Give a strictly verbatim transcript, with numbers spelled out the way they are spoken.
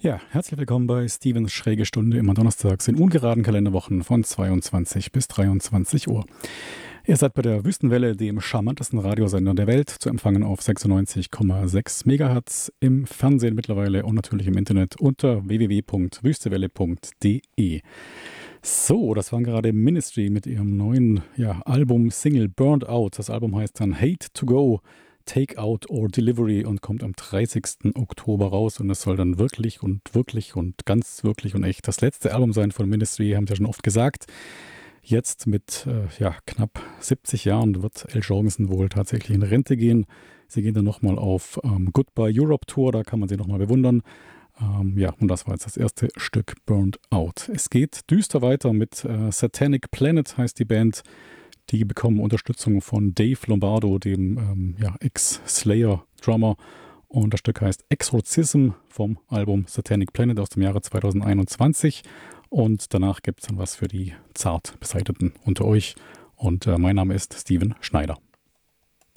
Ja, herzlich willkommen bei Stevens Schräge Stunde, immer donnerstags in ungeraden Kalenderwochen von zweiundzwanzig bis dreiundzwanzig Uhr. Ihr seid bei der Wüstenwelle, dem charmantesten Radiosender der Welt, zu empfangen auf sechsundneunzig Komma sechs Megahertz, im Fernsehen mittlerweile und natürlich im Internet unter w w w punkt wüstewelle punkt d e. So, das waren gerade Ministry mit ihrem neuen ja, Album Single Burned Out. Das Album heißt dann Hate to Go, Takeout or Delivery und kommt am dreißigsten Oktober raus. Und es soll dann wirklich und wirklich und ganz wirklich und echt das letzte Album sein von Ministry, haben sie ja schon oft gesagt. Jetzt mit äh, ja, knapp siebzig Jahren wird Al Jourgensen wohl tatsächlich in Rente gehen. Sie gehen dann nochmal auf ähm, Goodbye Europe Tour, da kann man sie nochmal bewundern. Ähm, ja, und das war jetzt das erste Stück Burned Out. Es geht düster weiter mit äh, Satanic Planet, heißt die Band. Die bekommen Unterstützung von Dave Lombardo, dem ähm, ja, Ex-Slayer-Drummer. Und das Stück heißt Exorcism vom Album Satanic Planet aus dem Jahre zweitausendeinundzwanzig. Und danach gibt es dann was für die zart Beseiteten unter euch. Und äh, mein Name ist Steven Schneider.